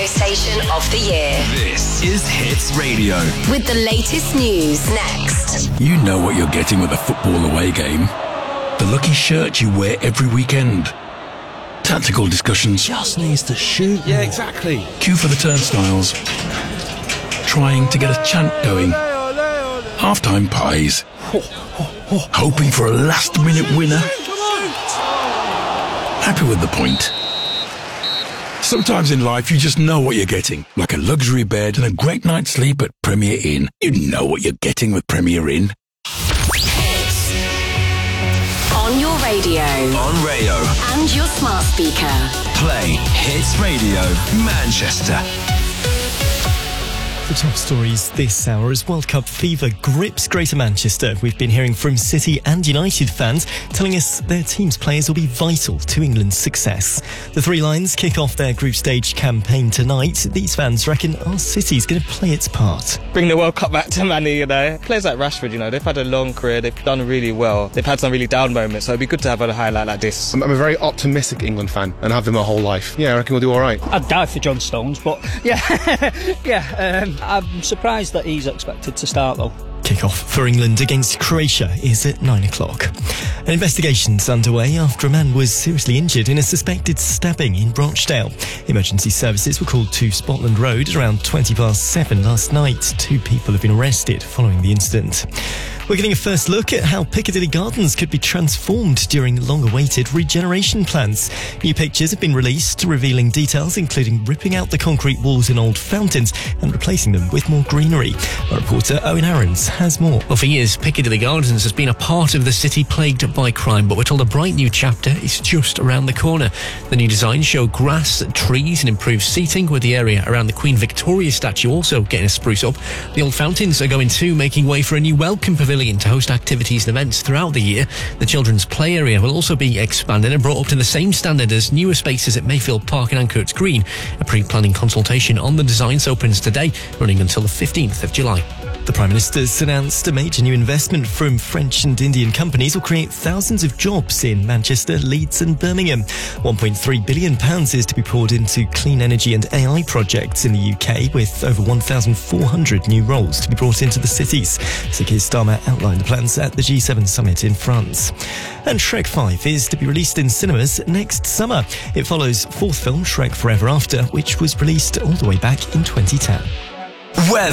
station of the year. This is Hits Radio. With the latest news next. You know what you're getting with a football away game. The lucky shirt you wear every weekend. Tactical discussions. Just needs to shoot. Yeah, exactly. Queue for the turnstiles. Trying to get a chant going. Half-time pies. Hoping for a last-minute winner. Happy with the point. Sometimes in life you just know what you're getting. Like a luxury bed and a great night's sleep at Premier Inn. You know what you're getting with Premier Inn. On your radio. On Rayo. And your smart speaker. Play Hits Radio Manchester. The top stories this hour as World Cup fever grips Greater Manchester. We've been hearing from City and United fans telling us their team's players will be vital to England's success. The Three Lions kick off their group stage campaign tonight. These fans reckon our City's going to play its part. Bring the World Cup back to Manny, you know. Players like Rashford, you know, they've had a long career, they've done really well. They've had some really down moments, so it'd be good to have a highlight like this. I'm a very optimistic England fan and have been my whole life. Yeah, I reckon we'll do all right. I'd die for John Stones, but I'm surprised that he's expected to start though. Kick-off for England against Croatia is at 9 o'clock. An investigation's underway after a man was seriously injured in a suspected stabbing in Rochdale. Emergency services were called to Spotland Road at around 7:20 last night. 2 people have been arrested following the incident. We're getting a first look at how Piccadilly Gardens could be transformed during long-awaited regeneration plans. New pictures have been released, revealing details including ripping out the concrete walls in old fountains and replacing them with more greenery. Our reporter Owen Aarons has more. Well, for years, Piccadilly Gardens has been a part of the city plagued by crime, but we're told a bright new chapter is just around the corner. The new designs show grass, trees and improved seating, with the area around the Queen Victoria statue also getting a spruce up. The old fountains are going too, making way for a new welcome pavilion to host activities and events throughout the year. The children's play area will also be expanded and brought up to the same standard as newer spaces at Mayfield Park and Ancoats Green. A pre-planning consultation on the designs opens today, running until the 15th of July. The Prime Minister's announced a major new investment from French and Indian companies will create thousands of jobs in Manchester, Leeds and Birmingham. £1.3 billion is to be poured into clean energy and AI projects in the UK, with over 1,400 new roles to be brought into the cities. Sir Keir Starmer outlined the plans at the G7 summit in France. And Shrek 5 is to be released in cinemas next summer. It follows fourth film Shrek Forever After, which was released all the way back in 2010. Weather.